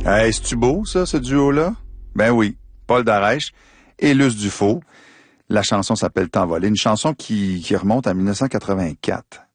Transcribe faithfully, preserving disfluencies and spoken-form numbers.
Hey, c'est-tu beau, ça, ce duo-là? Ben oui, Paul Darèche et Luce Dufaux. La chanson s'appelle T'envoler, une chanson qui, qui remonte à mille neuf cent quatre-vingt-quatre.